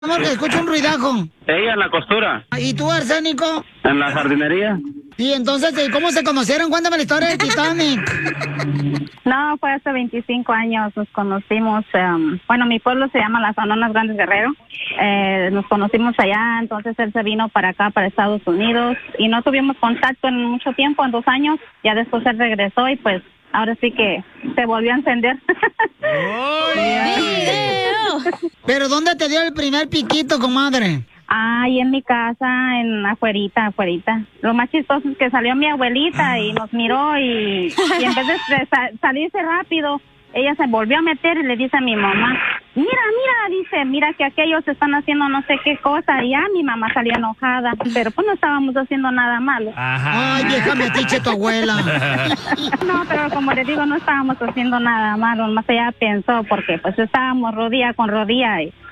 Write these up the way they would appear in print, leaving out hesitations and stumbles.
Amor, que escucho un ruidajo. Ella en la costura. ¿Y tú, Arsénico? En la jardinería. Y entonces, ¿cómo se conocieron? Cuéntame la historia del Titanic. No, fue hace 25 años, nos conocimos, bueno, mi pueblo se llama Las Anonas Grandes Guerrero, nos conocimos allá, entonces él se vino para acá, para Estados Unidos, y no tuvimos contacto en mucho tiempo, en 2 años, ya después él regresó y pues ahora sí que se volvió a encender. ¿Pero dónde te dio el primer piquito, comadre? Ahí en mi casa, afuerita. Lo más chistoso es que salió mi abuelita y nos miró y en vez de salirse rápido, ella se volvió a meter y le dice a mi mamá, mira que aquellos están haciendo no sé qué cosa, y ya mi mamá salió enojada, pero pues no estábamos haciendo nada malo. Ajá. Ay, vieja metiche tu abuela. No, pero como le digo, no estábamos haciendo nada malo, más ella pensó, porque pues estábamos rodilla con rodilla y...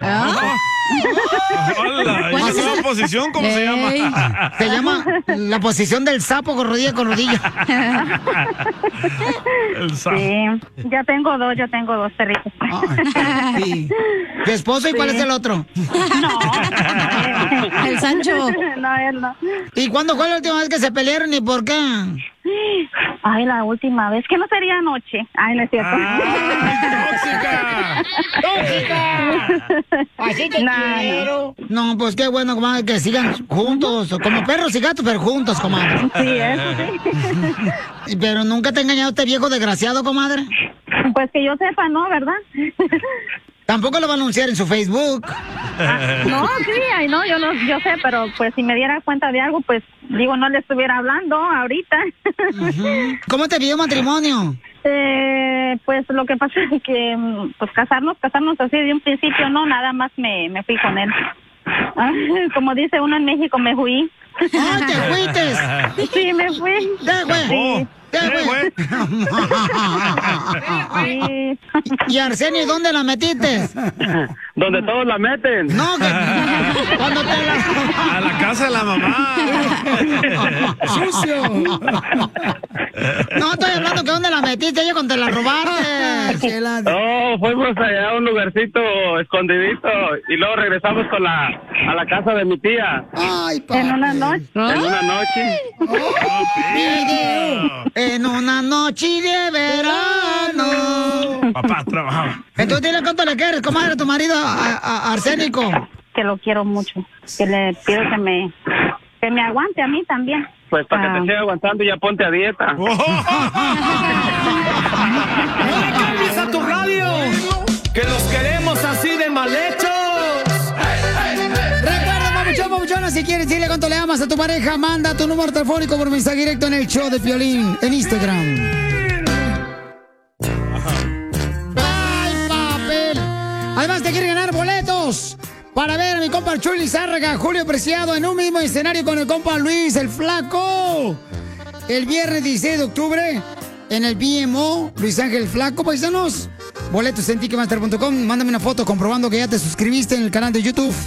Hola, ¿y esa posición cómo se llama? Se llama la posición del sapo con rodilla con rodilla. El sapo. Sí, yo tengo dos perritos. Sí. ¿Tu esposo y cuál es el otro? No. El Sancho. No, él no. ¿Y cuándo fue la última vez que se pelearon y por qué? Ay, la última vez, que no sería anoche. Ay, no es cierto. ¡Tóxica! Así te quiero. No, pues qué bueno, comadre, que sigan juntos, como perros y gatos, pero juntos, comadre. Sí, eso sí. ¿Pero nunca te ha engañado este viejo desgraciado, comadre? Pues que yo sepa, no, ¿verdad? Tampoco lo va a anunciar en su Facebook. No, sí, ay, no, yo sé, pero pues si me diera cuenta de algo, pues digo, no le estuviera hablando ahorita. ¿Cómo te pidió matrimonio? Pues lo que pasa es que pues casarnos así de un principio, no, nada más me fui con él. Como dice uno en México, me fui. ¡Ah, te fuiste! Sí, me fui. ¡Te fue! Sí. Sí. ¿Y Arsenio, dónde la metiste? Donde todos la meten. No, que cuando te la... A la casa de la mamá. ¡Sucio! No, estoy hablando que dónde la metiste, ella cuando te la robaste. No, fuimos allá a un lugarcito escondidito y luego regresamos a la casa de mi tía. Ay, en una noche. En una noche. En una noche de verano. Papá trabajaba. Entonces dile cuánto le quieres, comadre, a tu marido, a Arsénico. Que lo quiero mucho. Que le pido que me aguante a mí también. Pues para que te siga aguantando, ya ponte a dieta. ¡No le cambies a tu radio! ¡Que los queremos así de mal hechos! Recuerda, papuchona, si quieres decirle cuánto le amas a tu pareja, manda tu número telefónico por mensaje directo en el show de Piolín en Instagram. ¡Ay, papel! Además, te quiere ganar boletos para ver a mi compa Chuy Lizárraga, Julio Preciado en un mismo escenario con el compa Luis el Flaco. El viernes 16 de octubre en el BMO, Luis Ángel Flaco, paisanos. Boletos en Ticketmaster.com. Mándame una foto comprobando que ya te suscribiste en el canal de YouTube.